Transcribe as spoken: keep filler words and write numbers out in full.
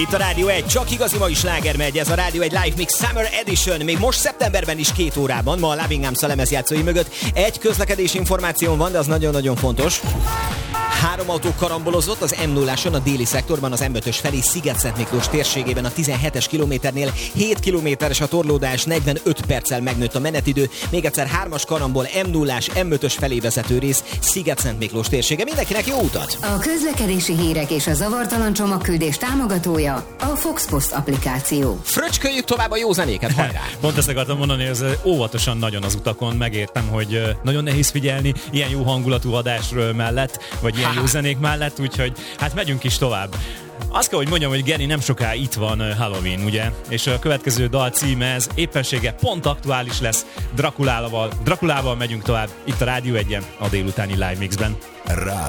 Itt a Rádió egy, csak igazi mai sláger megy, ez a Rádió egy Live Mix Summer Edition, még most szeptemberben is két órában, ma a Loving Arms a lemezjátszói mögött. Egy közlekedési információn van, de az nagyon-nagyon fontos. Három autó karambolozott az M nulláson a déli szektorban, az M ötös felé Sziget-Szent Miklós térségében a tizenhetes kilométernél. hét kilométeres a torlódás, negyvenöt perccel megnőtt a menetidő. Még egyszer hármas karambol, M nullás, M ötös felé vezető rész, Sziget-Szent Miklós térsége. Mindenkinek jó utat! A közlekedési hírek és a zavartalan csomagküldés támogatója a Fox Post applikáció. Fröcsköljük tovább a jó zenéket, hajrá! Pont ezt akartam mondani, hogy ez óvatosan nagyon az utakon, megértem, hogy nagyon nehéz figyelni ilyen jó hangulatú adásról mellett, vagy ilyen jó zenék mellett, úgyhogy hát megyünk is tovább. Azt kell, hogy mondjam, hogy Geri, nem soká itt van Halloween, ugye? És a következő dal címe ez éppensége pont aktuális lesz. Drakulával, Drakulával megyünk tovább itt a Rádió egyen, a délutáni Live Mixben. Rádió.